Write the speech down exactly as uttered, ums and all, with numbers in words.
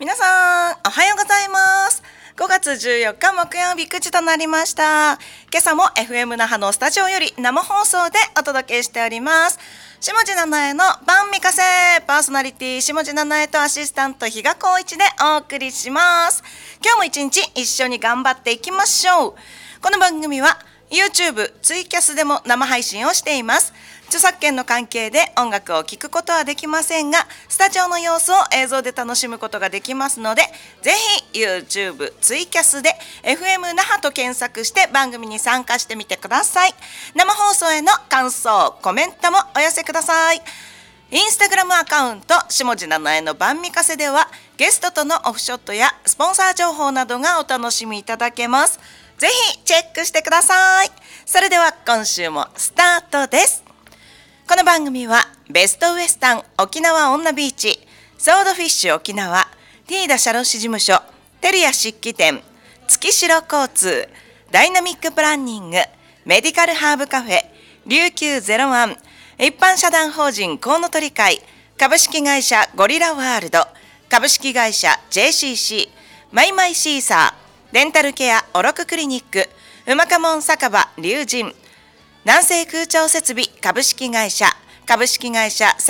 皆さんおはようございます。ごがつじゅうよっか木曜日くじとなりました。今朝も エフエム 那覇のスタジオより生放送でお届けしております。下地七重の晩御風、パーソナリティ下地七重とアシスタント比嘉光一でお送りします。今日も一日一緒に頑張っていきましょう。この番組は YouTube、ツイキャスでも生配信をしています。著作権の関係で音楽を聴くことはできませんが、スタジオの様子を映像で楽しむことができますので、ぜひ YouTube、ツイキャスで エフエム 那覇と検索して番組に参加してみてください。生放送への感想、コメントもお寄せください。インスタグラムアカウント下地七重の晩御風ではゲストとのオフショットやスポンサー情報などがお楽しみいただけます。ぜひチェックしてください。それでは今週もスタートです。この番組はベストウエスタン沖縄女ビーチ、ソードフィッシュ沖縄、ティーダ社労士事務所、テルヤ漆器店、月城交通、ダイナミックプランニング、メディカルハーブカフェ、琉球ゼロワン、一般社団法人コウノトリ会、株式会社ゴリラワールド、株式会社 ジェーシーシー、マイマイシーサー、デンタルケアオロククリニック、うまかもん酒場龍神、南西空調設備株式会社株式会社